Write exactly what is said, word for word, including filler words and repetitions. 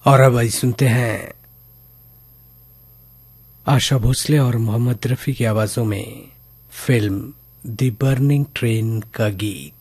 और अब आई सुनते हैं आशा भोसले और मोहम्मद रफी की आवाजों में फिल्म द बर्निंग ट्रेन का गीत।